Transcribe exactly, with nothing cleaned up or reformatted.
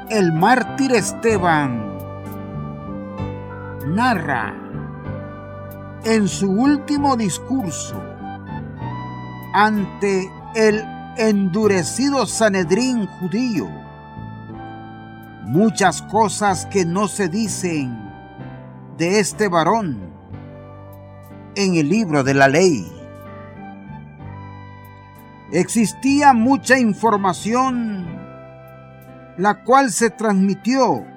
El mártir Esteban narra en su último discurso ante el endurecido Sanedrín judío muchas cosas que no se dicen de este varón en el libro de la ley. Existía mucha información la cual se transmitió